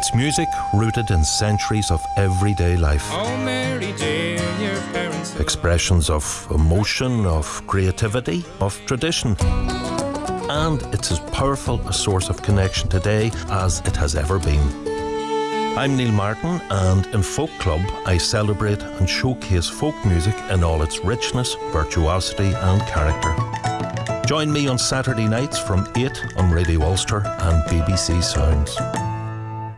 It's music rooted in centuries of everyday life. Oh, Mary Jane, your parents. Expressions of emotion, of creativity, of tradition. And it's as powerful a source of connection today as it has ever been. I'm Neil Martin, and in Folk Club I celebrate and showcase folk music in all its richness, virtuosity and character. Join me on Saturday nights from 8 on Radio Ulster and BBC Sounds.